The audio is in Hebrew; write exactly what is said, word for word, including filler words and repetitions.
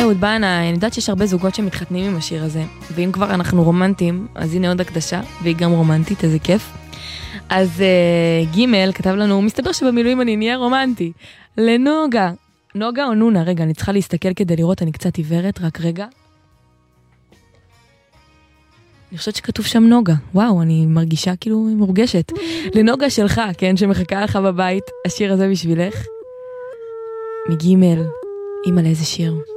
אהוד בנה, אני יודעת שיש הרבה זוגות שמתחתנים עם השיר הזה, ואם כבר אנחנו רומנטים, אז הנה עוד הקדשה, והיא גם רומנטית, איזה כיף. אז uh, ג' כתב לנו, מסתבר שבמילואים אני נהיה רומנטי. לנוגה. נוגה או נונה? רגע, אני צריכה להסתכל כדי לראות, אני קצת עיוורת, רק רגע. אני חושבת שכתוב שם נוגה. וואו, אני מרגישה כאילו מורגשת. לנוגה שלך, כן, שמחכה לך בבית, השיר הזה בשבילך. מג' אימא לאיזה שיר.